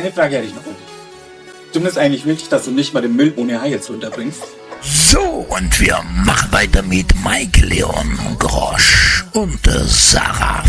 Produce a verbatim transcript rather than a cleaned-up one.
eine Frage hätte ich noch. Stimmt es eigentlich wirklich, dass du nicht mal den Müll ohne Hai jetzt runterbringst? So, und wir machen weiter mit Mike Leon Grosch und äh, Sarah